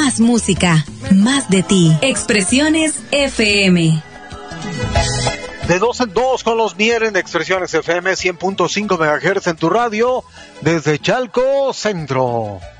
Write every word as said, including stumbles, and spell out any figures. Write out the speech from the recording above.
más música, más de ti. Expresiones F M. De dos en dos con los Mier en Expresiones F M, cien punto cinco megahertz en tu radio, desde Chalco Centro.